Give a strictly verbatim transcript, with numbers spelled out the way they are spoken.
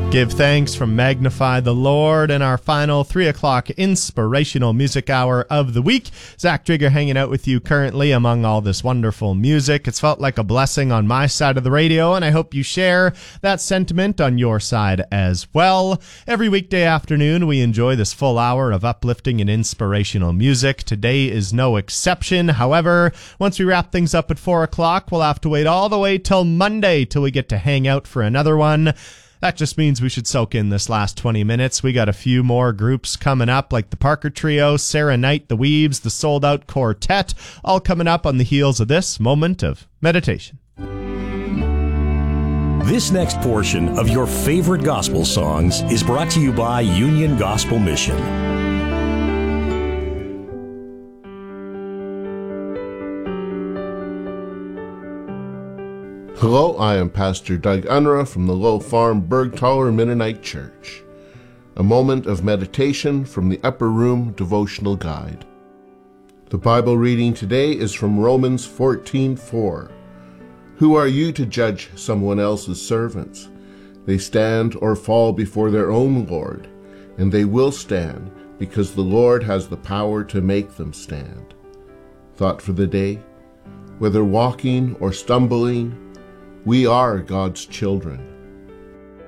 Give thanks from Magnify the Lord in our final three o'clock inspirational music hour of the week. Zach Drigger hanging out with you currently among all this wonderful music. It's felt like a blessing on my side of the radio, and I hope you share that sentiment on your side as well. Every weekday afternoon, we enjoy this full hour of uplifting and inspirational music. Today is no exception. However, once we wrap things up at four o'clock, we'll have to wait all the way till Monday till we get to hang out for another one. That just means we should soak in this last twenty minutes. We got a few more groups coming up, like the Parker Trio, Sarah Knight, the Weaves, the Sold Out Quartet, all coming up on the heels of this moment of meditation. This next portion of your favorite gospel songs is brought to you by Union Gospel Mission. Hello, I am Pastor Doug Unruh from the Low Farm Bergtaller Mennonite Church. A moment of meditation from the Upper Room Devotional Guide. The Bible reading today is from Romans fourteen four. Who are you to judge someone else's servants? They stand or fall before their own Lord, and they will stand because the Lord has the power to make them stand. Thought for the day: whether walking or stumbling, we are God's children.